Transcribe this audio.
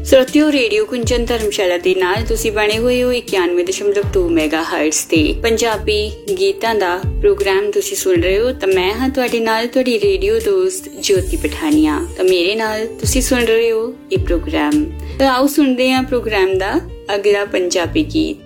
श्रोतियों radio कुंजन धर्मशाला ਦੇ ਨਾਲ ਤੁਸੀਂ ਬਣੇ ਹੋਏ ਹੋ 91.2 ਮੈਗਾਹਰਟਜ਼ ਤੇ ਪੰਜਾਬੀ ਗੀਤਾਂ ਦਾ ਪ੍ਰੋਗਰਾਮ ਤੁਸੀਂ ਸੁਣ ਰਹੇ ਹੋ ਤਾਂ ਮੈਂ ਹਾਂ ਤੁਹਾਡੇ ਨਾਲ ਤੁਹਾਡੀ ਰੇਡੀਓ ਦੋਸਤ ਜੋਤੀ ਪਠਾਨੀਆ। ਤਾਂ ਮੇਰੇ ਨਾਲ ਤੁਸੀਂ ਸੁਣ ਰਹੇ ਹੋ ਇਹ ਪ੍ਰੋਗਰਾਮ। ਤਾਂ ਆਓ ਸੁਣਦੇ ਹਾਂ ਪ੍ਰੋਗਰਾਮ ਦਾ ਅਗਲਾ ਪੰਜਾਬੀ ਗੀਤ।